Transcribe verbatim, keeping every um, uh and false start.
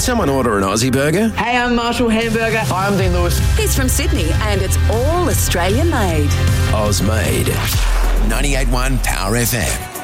someone order an Aussie burger? Hey, I'm Marshall Hamburger. Hi, I'm Dean Lewis. He's from Sydney and it's all Australia made. Oz made. ninety-eight point one Power F M.